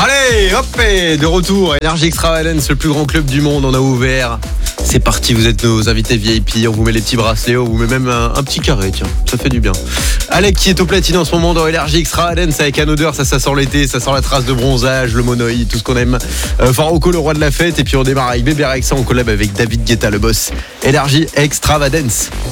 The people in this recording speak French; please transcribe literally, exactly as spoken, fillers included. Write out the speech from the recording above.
Allez, hop, et de retour, Energy Extravagance, le plus grand club du monde, on a ouvert. C'est parti, vous êtes nos invités V I P, on vous met les petits bracelets, on vous met même un, un petit carré, tiens, ça fait du bien. Alec qui est au platine en ce moment dans Energy Extravagance avec un odeur, ça, ça sent l'été, ça sent la trace de bronzage, le monoï, tout ce qu'on aime. Euh, Faroko, le roi de la fête, et puis on démarre avec Bébé Rexha en collab avec David Guetta, le boss. Energy Extravagance.